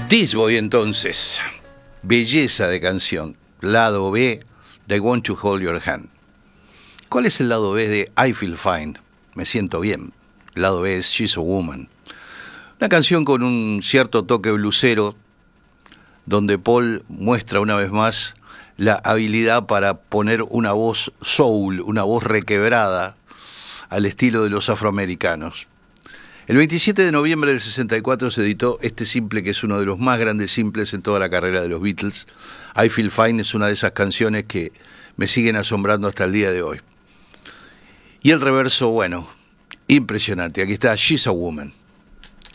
This Boy entonces, belleza de canción, lado B de I Want to Hold Your Hand. ¿Cuál es el lado B de I Feel Fine? Me siento bien. El lado B es She's a Woman. Una canción con un cierto toque blusero, donde Paul muestra una vez más la habilidad para poner una voz soul, una voz requebrada, al estilo de los afroamericanos. El 27 de noviembre del 64 se editó este simple que es uno de los más grandes simples en toda la carrera de los Beatles. I Feel Fine es una de esas canciones que me siguen asombrando hasta el día de hoy. Y el reverso, bueno, impresionante. Aquí está She's a Woman.